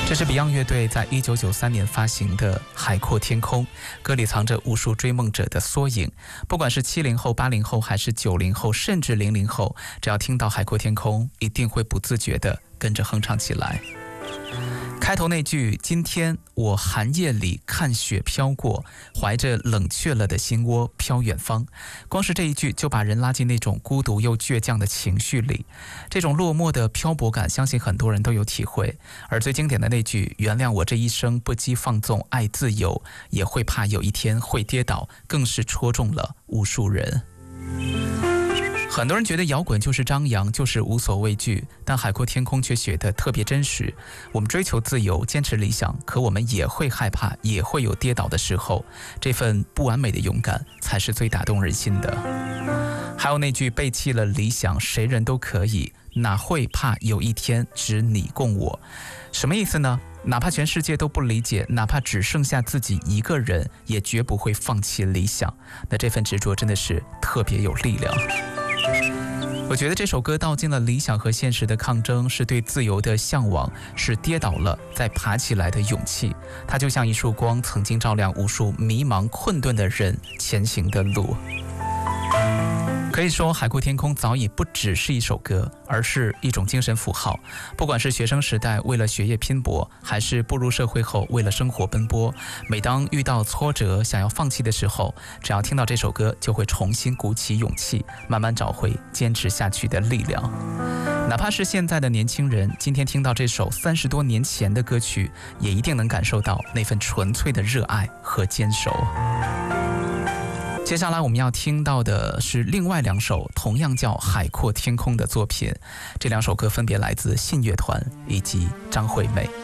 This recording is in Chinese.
这是 Beyond 乐队在1993年发行的《海阔天空》，歌里藏着无数追梦者的缩影。不管是70后、80后，还是90后，甚至00后，只要听到《海阔天空》，一定会不自觉地跟着哼唱起来。开头那句"今天我寒夜里看雪飘过，怀着冷却了的心窝飘远方"，光是这一句就把人拉进那种孤独又倔强的情绪里。这种落寞的漂泊感，相信很多人都有体会。而最经典的那句"原谅我这一生不羁放纵爱自由，也会怕有一天会跌倒"，更是戳中了无数人。很多人觉得摇滚就是张扬，就是无所畏惧，但海阔天空却写得特别真实。我们追求自由，坚持理想，可我们也会害怕，也会有跌倒的时候。这份不完美的勇敢，才是最打动人心的。还有那句"背弃了理想，谁人都可以，哪会怕有一天只你共我"。什么意思呢？哪怕全世界都不理解，哪怕只剩下自己一个人，也绝不会放弃理想。那这份执着真的是特别有力量。我觉得这首歌道尽了理想和现实的抗争，是对自由的向往，是跌倒了再爬起来的勇气。它就像一束光，曾经照亮无数迷茫困顿的人前行的路。可以说，海阔天空早已不只是一首歌，而是一种精神符号。不管是学生时代为了学业拼搏，还是步入社会后为了生活奔波，每当遇到挫折想要放弃的时候，只要听到这首歌，就会重新鼓起勇气，慢慢找回坚持下去的力量。哪怕是现在的年轻人，今天听到这首30多年前的歌曲，也一定能感受到那份纯粹的热爱和坚守。接下来我们要听到的是另外2首同样叫《海阔天空》的作品，这2首歌分别来自信乐团以及张惠妹。